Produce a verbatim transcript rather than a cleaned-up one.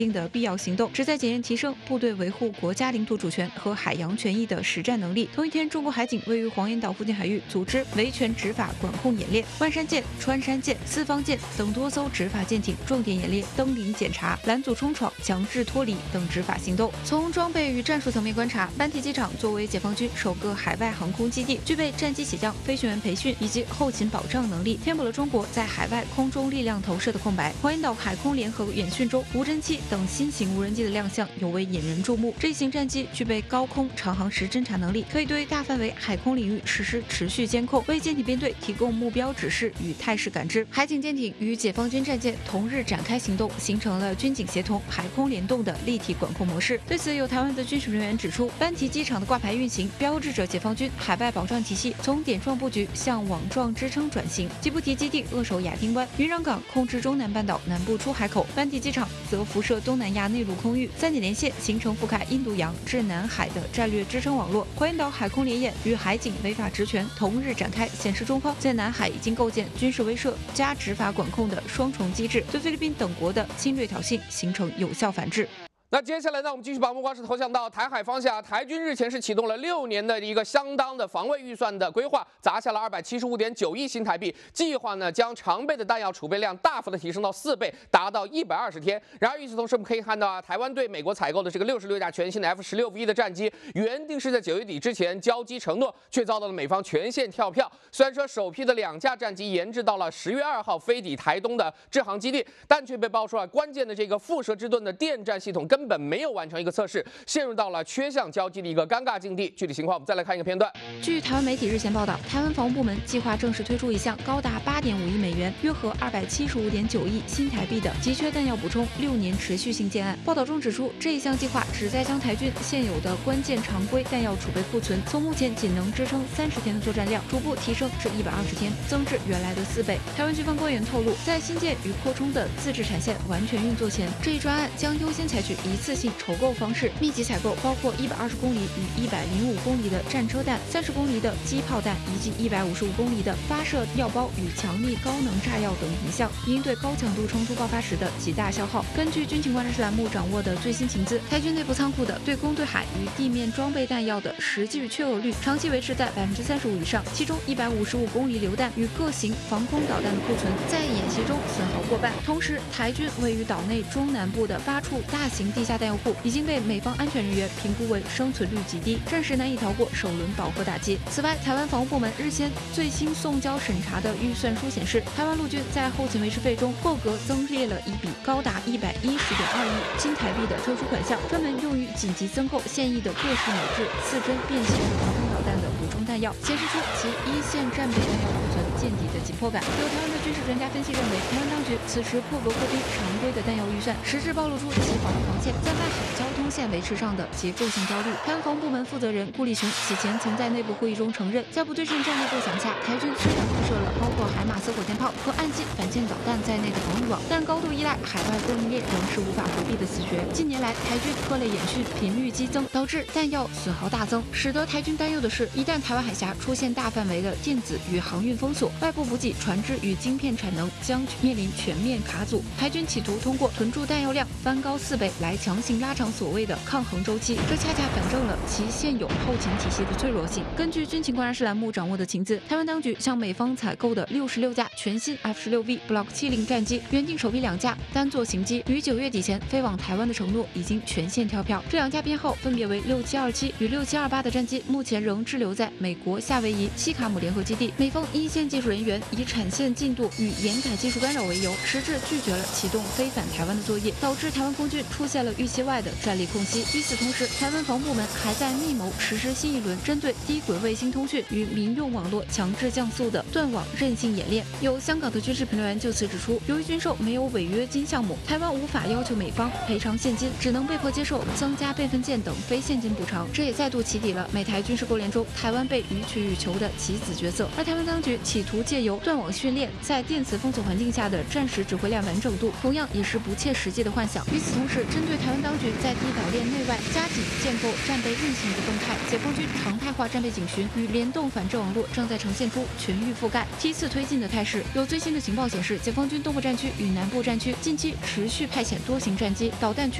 定的必要行动，旨在检验提升部队维护国家领土主权和海洋权益的实战能力。同一天，中国海警位于黄岩岛附近海域组织维权执法管控演练，万山舰、穿山舰、四方舰等多艘执法舰艇重点演练登临检查、拦阻冲闯、强制脱离等执法行动。从装备与战术层面观察，班提机场作为解放军首个海外航空基地，具备战机起降、飞行员培训以及后勤保障能力，填补了中国在海外空中力量投射的空白。黄岩岛海空联合演训中，无人机等新型无人机的亮相尤为引人注目。这一型战机具备高空长航时侦察能力，可以对大范围海空领域实施持续监控，为舰艇编队提供目标指示与态势感知。海警舰艇与解放军战舰同日展开行动，形成了军警协同、海空联动的立体管控模式。对此，有台湾的军事人员指出，班提机场的挂牌运行，标志着解放军海外保障体系从点状布局向网状支撑转型。吉布提基地扼守亚丁湾，云壤港控制中南半岛南部出海口，班提机场则辐射东南亚内陆空域，三点连线形成覆盖印度洋至南海的战略支撑网络。黄岩岛海空联演与海警违法职权同日展开，显示中方在南海已经构建军事威慑加执法管控的双重机制，对菲律宾等国的侵略挑衅形成有效反制。 那接下来呢，我们继续把目光是投向到台海方向。台军日前是启动了六年的一个相当的防卫预算的规划，砸下了二百七十五点九亿新台币，计划呢将常备的弹药储备量大幅的提升到四倍，达到一百二十天。然而与此同时，我们可以看到啊，台湾对美国采购的这个六十六架全新的 F 十六 V 的战机，原定是在九月底之前交机承诺，却遭到了美方全线跳票。虽然说首批的两架战机研制到了十月二号飞抵台东的制航基地，但却被爆出来关键的这个蝮蛇之盾的电战系统根本没有完成一个测试，陷入到了缺项交机的一个尴尬境地。具体情况我们再来看一个片段。 据台湾媒体日前报道，台湾防务部门计划正式推出一项高达八点五亿美元，约合二百七十五点九亿新台币的急缺弹药补充六年持续性建案。报道中指出，这一项计划旨在将台军现有的关键常规弹药储备库存，从目前仅能支撑三十天的作战量，逐步提升至一百二十天，增至原来的四倍。台湾军方官员透露，在新建与扩充的自制产线完全运作前，这一专案将优先采取一次性筹购方式，密集采购包括一百二十公里与一百零五公里的战车弹、三十公里的机炮弹以及一百五十五公里的发射药包与强力高能炸药等一项，以应对高强度冲突爆发时的极大消耗。根据军情观察室栏目掌握的最新情资，台军内部仓库的对空对海与地面装备弹药的实际缺额率长期维持在百分之三十五以上，其中一百五十五公里榴弹与各型防空导弹的库存在演习中损耗过半。同时，台军位于岛内中南部的八处大型地下弹药库已经被美方安全人员评估为生存率极低，暂时难以逃过首轮饱和打击。此外，台湾防务部门日前最新送交审查的预算书显示，台湾陆军在后勤维持费中够格增列了一笔高达一百一十点二亿新台币的特殊款项，专门用于紧急增购现役的各式美制刺针便携防空导弹的补充弹药，显示出其一线战备弹药库存见底的紧迫感。有台湾的军事专家分析认为，台湾当局此时破格扩兵常规的弹药预算，实质暴露出其防空防线在外海交通线维持上的结构性焦虑。台湾防务部门负责人顾立雄此前曾在内部会议中承认，在不对称战略构想下，台军虽然布设了包括海马斯火箭炮和岸基反舰导弹在内的防御网，但高度依赖海外供应链仍是无法回避的死穴。近年来，台军各类演训频率激增，导致弹药损耗大增，使得台军担忧的是，一旦台湾海峡出现大范围的电子与航运封锁，外部补给、船只与晶片产能将面临全面卡阻。台军企图通过囤驻弹药量翻高四倍来强行拉长所谓的抗衡周期，这恰恰反证了其现有后勤体系的脆弱性。根据军情观察室栏目掌握的情资，台湾当局向美方采购的六十六架全新 F 十六 V Block 七零战机，原定首批两架单座型机于九月底前飞往台湾的承诺已经全线跳票。这两架编号分别为六七二七与六七二八的战机，目前仍滞留在美国夏威夷西卡姆联合基地。美方一线技术人员以产线进度与严改技术干扰为由，实质拒绝了启动飞返台湾的作业，导致台湾空军出现了预期外的战力空隙。与此同时，台湾防部门还在密谋实施新一轮针对低轨卫星通讯与民用网络强制降速的断网韧性演练。有香港的军事评论员就此指出，由于军售没有违约金项目，台湾无法要求美方赔偿现金，只能被迫接受增加备份件等非现金补偿。这也再度起底了美台军事勾连中台湾被予取予求的棋子角色。而台湾当局企企图借由断网训练，在电磁封锁环境下的战时指挥链完整度，同样也是不切实际的幻想。与此同时，针对台湾当局在第一岛链内外加紧建构战备运行的动态，解放军常态化战备警巡与联动反制网络正在呈现出全域覆盖、梯次推进的态势。有最新的情报显示，解放军东部战区与南部战区近期持续派遣多型战机、导弹驱